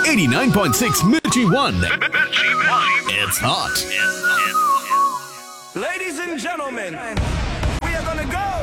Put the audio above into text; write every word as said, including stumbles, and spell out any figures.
eighty-nine point six Mirchi One. It's hot. Ladies and gentlemen, we are gonna go.